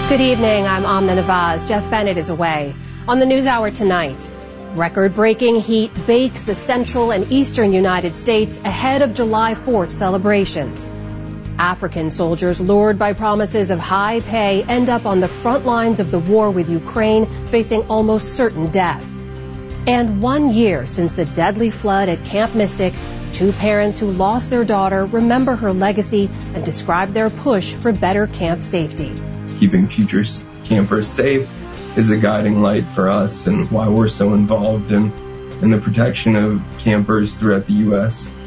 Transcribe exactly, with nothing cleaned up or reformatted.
Good evening, I'm Amna Nawaz. Jeff Bennett is away. On the NewsHour tonight, record-breaking heat bakes the central and eastern United States ahead of July fourth celebrations. African soldiers lured by promises of high pay end up on the front lines of the war with Ukraine, facing almost certain death. And one year since the deadly flood at Camp Mystic, two parents who lost their daughter remember her legacy and describe their push for better camp safety. Keeping future campers safe is a guiding light for us and why we're so involved in, in the protection of campers throughout the U S